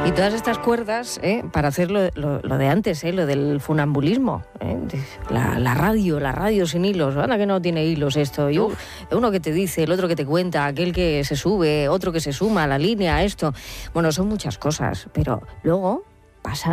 Y todas estas cuerdas, para hacer lo de antes, lo del funambulismo, la radio sin hilos, anda que no tiene hilos esto, y uno que te dice, el otro que te cuenta, aquel que se sube, otro que se suma a la línea, esto. Bueno, son muchas cosas, pero luego pasa